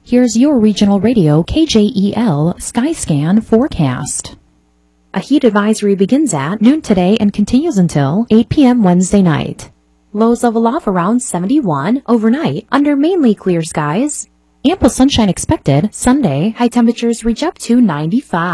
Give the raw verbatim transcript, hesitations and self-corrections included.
Here's your regional radio K J E L Skyscan forecast. A heat advisory begins at noon today and continues until eight p m Wednesday night. Lows level off around seventy-one overnight under mainly clear skies. Ample sunshine expected Sunday. High temperatures reach up to ninety-five.